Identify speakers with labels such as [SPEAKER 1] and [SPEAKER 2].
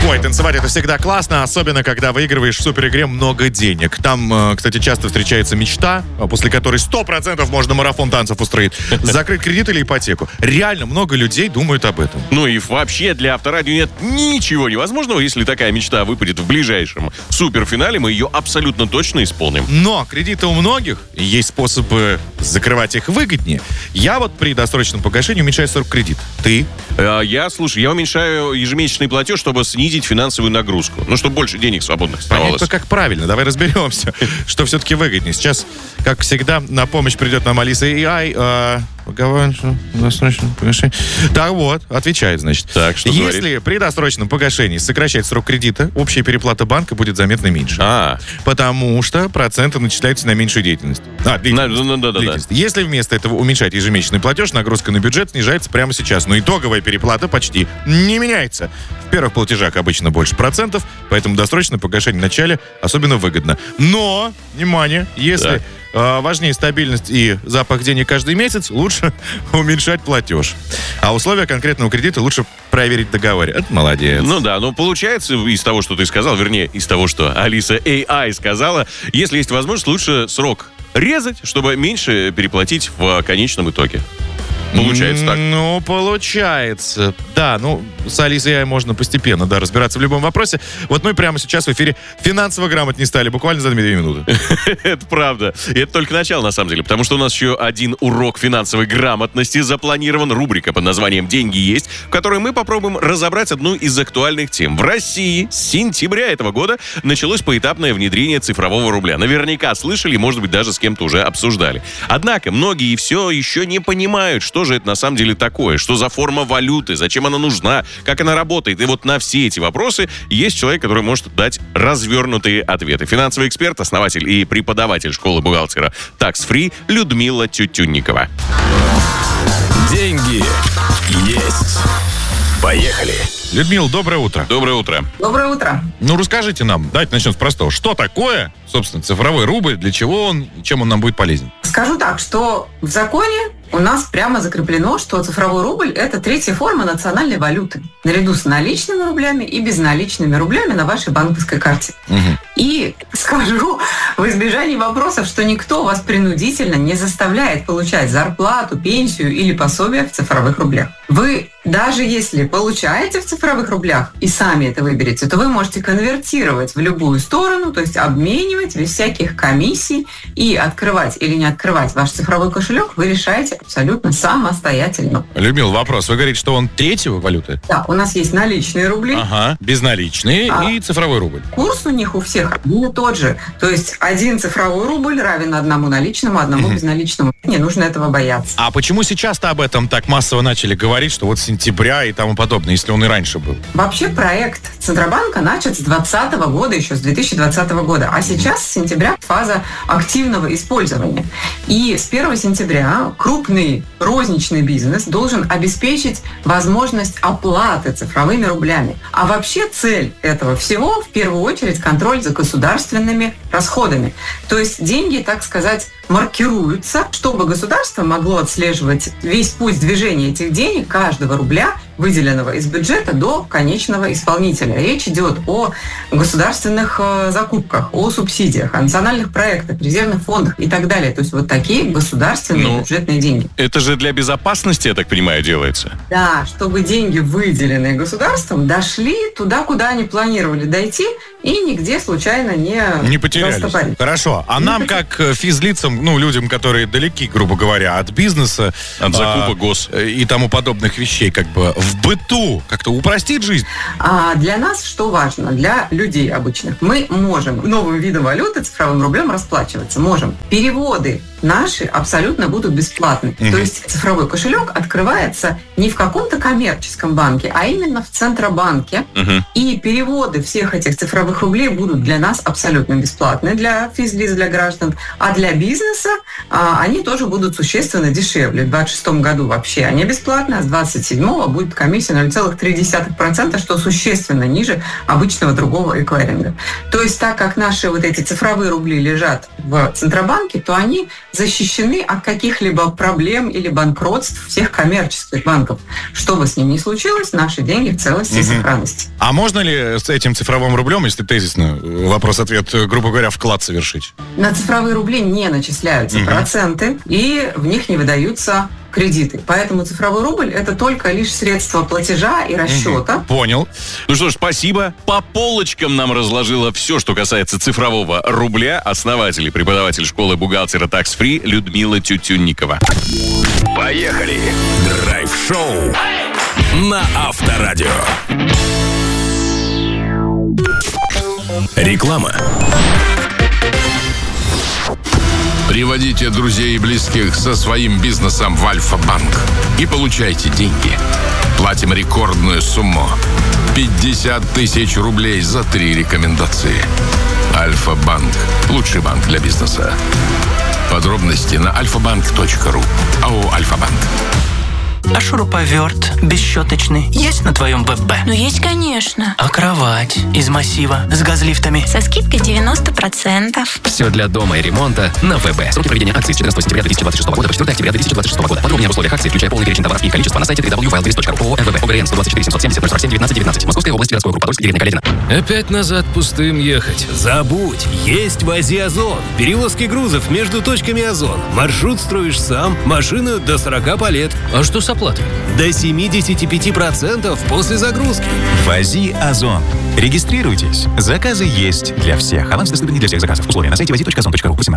[SPEAKER 1] Ой, танцевать это всегда классно, особенно когда выигрываешь в суперигре много денег. Там, кстати, часто встречается мечта, после которой 100% можно марафон танцев устроить. Закрыть кредит или ипотеку. Реально много людей думают об этом.
[SPEAKER 2] Ну и вообще для Авторадио нет ничего невозможного, если такая мечта выпадет в ближайшем суперфинале, мы ее абсолютно точно исполним.
[SPEAKER 1] Но кредиты у многих, есть способы закрывать их выгоднее. Я вот при досрочном погашении уменьшаю срок кредита. Ты?
[SPEAKER 2] Я уменьшаю ежемесячный платеж, чтобы снизить финансовую нагрузку. Ну, чтобы больше денег свободных оставалось.
[SPEAKER 1] Понять, как правильно. Давай разберемся, что все-таки выгоднее. Сейчас, как всегда, на помощь придет нам Алиса AI. Так вот, отвечает, значит.
[SPEAKER 2] Так, что
[SPEAKER 1] Если
[SPEAKER 2] говорит?
[SPEAKER 1] при досрочном погашении сокращать срок кредита, общая переплата банка будет заметно меньше. Потому что проценты начисляются на меньшую деятельность. Длительность. Если вместо этого уменьшать ежемесячный платеж, нагрузка на бюджет снижается прямо сейчас. Но итоговая переплата почти не меняется. В первых платежах обычно больше процентов, поэтому досрочное погашение в начале особенно выгодно. Но, внимание, если важнее стабильность и запах денег каждый месяц, лучше уменьшать платеж. А условия конкретного кредита лучше проверить в договоре. Это молодец.
[SPEAKER 2] Ну да, но получается из того, что ты сказал, вернее, из того, что Алиса AI сказала, если есть возможность, лучше срок резать, чтобы меньше переплатить в конечном итоге. Получается так?
[SPEAKER 1] Ну, получается. Да, с Алисой можно постепенно, разбираться в любом вопросе. Вот мы прямо сейчас в эфире финансово грамотнее стали, буквально за 2 минуты.
[SPEAKER 2] Это правда. И это только начало, на самом деле, потому что у нас еще один урок финансовой грамотности запланирован. Рубрика под названием «Деньги есть», в которой мы попробуем разобрать одну из актуальных тем. В России с сентября этого года началось поэтапное внедрение цифрового рубля. Наверняка слышали, может быть, даже с кем-то уже обсуждали. Однако многие все еще не понимают, что же это на самом деле такое, что за форма валюты, зачем она нужна, как она работает. И вот на все эти вопросы есть человек, который может дать развернутые ответы. Финансовый эксперт, основатель и преподаватель школы бухгалтера Tax Free Людмила Тютюнникова.
[SPEAKER 3] Деньги есть. Поехали.
[SPEAKER 1] Людмила, доброе утро.
[SPEAKER 2] Доброе утро.
[SPEAKER 4] Доброе утро.
[SPEAKER 1] Расскажите нам, давайте начнем с простого. Что такое, собственно, цифровой рубль, для чего он, чем он нам будет полезен?
[SPEAKER 4] Скажу так, что в законе у нас прямо закреплено, что цифровой рубль – это третья форма национальной валюты, наряду с наличными рублями и безналичными рублями на вашей банковской карте. И скажу в избежании вопросов, что никто вас принудительно не заставляет получать зарплату, пенсию или пособие в цифровых рублях. Вы, даже если получаете в цифровых рублях и сами это выберете, то вы можете конвертировать в любую сторону, то есть обменивать без всяких комиссий, и открывать или не открывать ваш цифровой кошелек вы решаете абсолютно самостоятельно.
[SPEAKER 1] Людмила, вопрос. Вы говорите, что он третьего валюты?
[SPEAKER 4] Да, у нас есть наличные рубли.
[SPEAKER 1] Безналичные и цифровой рубль.
[SPEAKER 4] Курс у них у всех один и тот же. То есть один цифровой рубль равен одному наличному, одному безналичному. Не нужно этого бояться.
[SPEAKER 1] А почему сейчас-то об этом так массово начали говорить, что вот с сентября и тому подобное, если он и раньше был?
[SPEAKER 4] Вообще проект Центробанка начат с 2020 года, еще с 2020 года. А сейчас с сентября фаза активного использования. И с 1 сентября крупный розничный бизнес должен обеспечить возможность оплаты цифровыми рублями. А вообще цель этого всего, в первую очередь, контроль за государственными расходами. То есть деньги, так сказать, маркируются, чтобы государство могло отслеживать весь путь движения этих денег, каждого рубля, выделенного из бюджета, до конечного исполнителя. Речь идет о государственных закупках, о субсидиях, о национальных проектах, резервных фондах и так далее. То есть вот такие государственные бюджетные деньги.
[SPEAKER 2] Это же для безопасности, я так понимаю, делается?
[SPEAKER 4] Да, чтобы деньги, выделенные государством, дошли туда, куда они планировали дойти, и нигде случайно не
[SPEAKER 1] потерялись.
[SPEAKER 4] застопорились.
[SPEAKER 1] Хорошо. А нам, как физлицам, людям, которые далеки, грубо говоря, от бизнеса,
[SPEAKER 2] от закупок
[SPEAKER 1] и тому подобных вещей, как бы в быту как-то упростить жизнь?
[SPEAKER 4] Для нас что важно? Для людей обычных. Мы можем новым видом валюты, цифровым рублем, расплачиваться. Можем. Переводы наши абсолютно будут бесплатны. То есть цифровой кошелек открывается не в каком-то коммерческом банке, а именно в Центробанке. И переводы всех этих цифровых рублей будут для нас абсолютно бесплатны, для физлиц, для граждан. А для бизнеса они тоже будут существенно дешевле. В 2026 году вообще они бесплатны, а с 2027 будет комиссия 0,3%, что существенно ниже обычного другого эквайринга. То есть так как наши вот эти цифровые рубли лежат в Центробанке, то они защищены от каких-либо проблем или банкротств всех коммерческих банков. Что бы с ними ни случилось, наши деньги в целости и сохранности.
[SPEAKER 1] А можно ли с этим цифровым рублем, если тезисно, вопрос-ответ, грубо говоря, вклад совершить?
[SPEAKER 4] На цифровые рубли не начисляются проценты, и в них не выдаются кредиты. Поэтому цифровой рубль – это только лишь средство платежа и расчета.
[SPEAKER 1] Понял.
[SPEAKER 2] Ну что ж, спасибо. По полочкам нам разложила все, что касается цифрового рубля, основатель и преподаватель школы бухгалтера Tax Free Людмила Тютюнникова.
[SPEAKER 3] Поехали! Драйв-шоу на Авторадио. Реклама. Приводите друзей и близких со своим бизнесом в Альфа-банк и получайте деньги. Платим рекордную сумму. 50 тысяч рублей за 3 рекомендации. Альфа-банк. Лучший банк для бизнеса. Подробности на alfabank.ru. АО «Альфа-банк».
[SPEAKER 5] А шуруповерт бесщеточный есть на твоем ВБ?
[SPEAKER 6] Ну, есть, конечно.
[SPEAKER 5] А кровать из массива с газлифтами?
[SPEAKER 6] Со скидкой 90%.
[SPEAKER 7] Все для дома и ремонта на ВБ. Сроки проведения акции с 14 сентября 2026 года по 4 октября 2026 года. Подробнее об условиях акции, включая полный перечень товаров и количество, на сайте www.wildlist.ru. ООО МВБ. ОГРН 124 770 047 19 19. Московская область, городской округ Подольск, деревня Каледина.
[SPEAKER 8] Опять назад пустым ехать. Забудь, есть в Азии Озон. Перевозки грузов между точками Озон. Маршрут строишь сам, машину до 40 палет.
[SPEAKER 7] А что с оплатой?
[SPEAKER 8] До 75% после загрузки.
[SPEAKER 9] Вози Озон. Регистрируйтесь. Заказы есть для всех. Аванс доступен не для всех заказов. Условия на сайте вози.озон.ру. 18+.